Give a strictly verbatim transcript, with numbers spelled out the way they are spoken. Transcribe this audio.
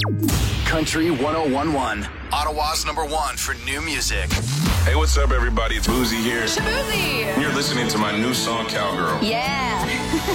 Country one oh one one. Ottawa's number one for new music. Hey, what's up, everybody? It's Boozy here. Shaboozey! You're listening to my new song, Cowgirl. Yeah.